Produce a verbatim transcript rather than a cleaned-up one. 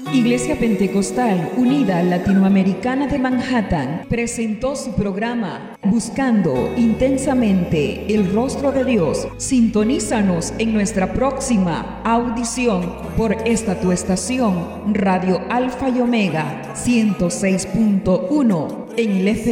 Iglesia Pentecostal Unida Latinoamericana de Manhattan presentó su programa Buscando Intensamente el Rostro de Dios. Sintonízanos en nuestra próxima audición por esta tu estación, Radio Alfa y Omega ciento seis punto uno en el F M.